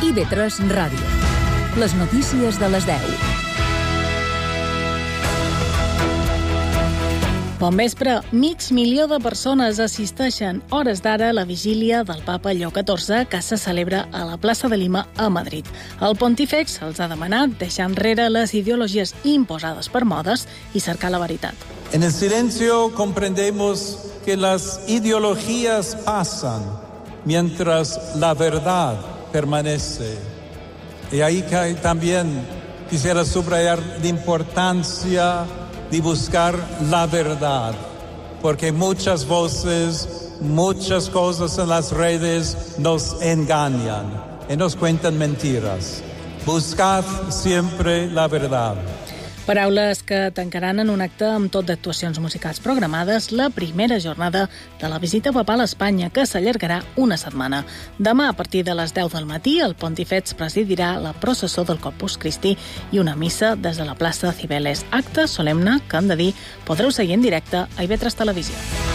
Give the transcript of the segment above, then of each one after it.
IB3 Ràdio. Les notícies de les 10. Bon vespre. 500.000 de persones assisteixen hores d'ara a la vigília del papa Lleó XIV que se celebra a la plaça de Lima a Madrid. El pontífex els ha demanat deixar enrere les ideologies imposades per modes i cercar la veritat. En el silencio comprendemos que las ideologías pasan mientras la verdad permanece. Y ahí también quisiera subrayar la importancia de buscar la verdad, porque muchas voces, muchas cosas en las redes nos engañan y nos cuentan mentiras. Buscad siempre la verdad. Paraules que tancaran en un acte amb tot d'actuacions musicals programades la primera jornada de la visita papal a Espanya, que s'allargarà una setmana. Demà, a partir de les 10 del matí, el pontífex presidirà la processó del Corpus Christi i una missa des de la plaça Cibeles. Acte solemne que, hem de dir, podreu seguir en directe a IB3 Televisió.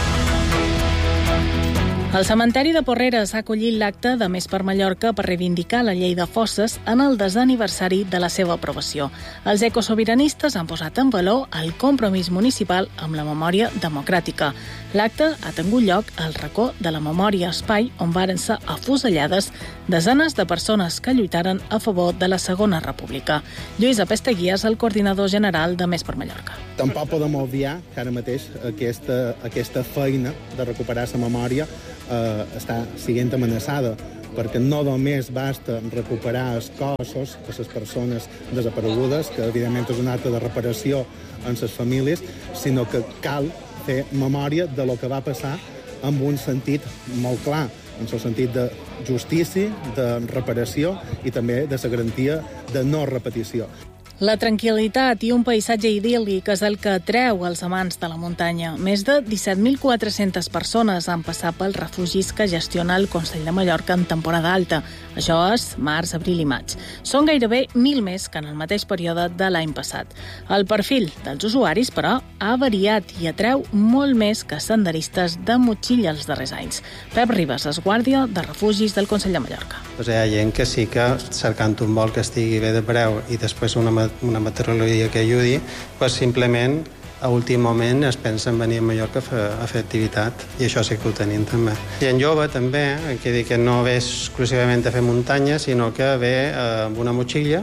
El cementeri de Porreres ha acollit l'acte de Més per Mallorca per reivindicar la llei de fosses en el desè aniversari de la seva aprovació. Els ecosobiranistes han posat en valor el compromís municipal amb la memòria democràtica. L'acte ha tingut lloc al racó de la memòria espai on varen ser afusellades desenes de persones que lluitaren a favor de la Segona República. Lluís Apesta-Guies, el coordinador general de Més per Mallorca. Tampoc podem obviar que ara mateix aquesta feina de recuperar la memòria està sent amenaçada, perquè no només basta recuperar els cossos de les persones desaparegudes, que evidentment és un acte de reparació en les famílies, sinó que cal fer memòria de lo que va passar amb un sentit molt clar, en el sentit de justícia, de reparació i també de la garantia de no repetició. La tranquil·litat i un paisatge idíl·lic és el que atreu els amants de la muntanya. Més de 17.400 persones han passat pels refugis que gestiona el Consell de Mallorca en temporada alta. Això és març, abril i maig. Són gairebé 1.000 més que en el mateix període de l'any passat. El perfil dels usuaris, però, ha variat i atreu molt més que senderistes de motxilla els darrers anys. Pep Ribas és guàrdia de refugis del Consell de Mallorca. Hi ha gent que sí que, cercant un vol que estigui bé de preu i després una meteorologia que ajudi, simplement a últim moment es pensa en venir a Mallorca a fer activitat, i això sí que ho tenim també. Gent jove també, que no ve exclusivament a fer muntanya, sinó que ve amb una motxilla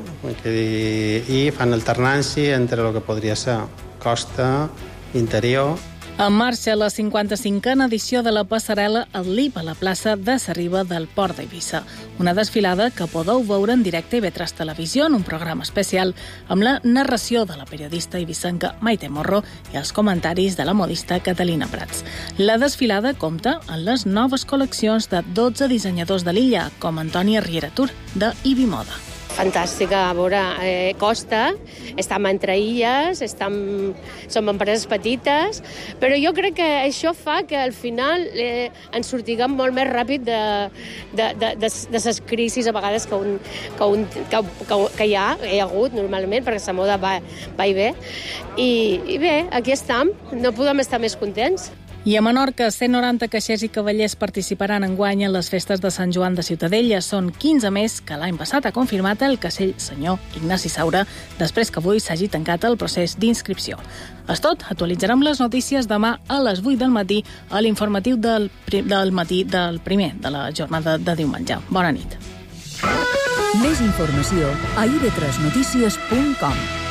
i fan alternància entre el que podria ser costa, interior. En marxa la 55a edició de la passarel·la al LIP a la plaça de Sarriba del Port d'Eivissa. Una desfilada que podeu veure en directe a IB3 Televisió en un programa especial amb la narració de la periodista eivissenca Maite Morro i els comentaris de la modista Catalina Prats. La desfilada compta amb les noves col·leccions de 12 dissenyadors de l'illa, com Antònia Riera Tur, de Ibi Moda. Fantàstica, a veure, costa, estem entre illes, som empreses petites, però jo crec que això fa que al final ens sortiguem molt més ràpid de les crisis a vegades que hi ha hagut normalment, perquè la moda va i ve. I bé, aquí estem, no podem estar més contents. I a Menorca, 190 caixers i cavallers participaran enguany en les festes de Sant Joan de Ciutadella. Són 15 més que l'any passat ha confirmat el castell senyor Ignasi Saura, després que avui s'hagi tancat el procés d'inscripció. És tot, actualitzarem les notícies demà a les 8 del matí a l'informatiu del matí del primer de la jornada de diumenge. Bona nit. Més informació a ib3notícies.com.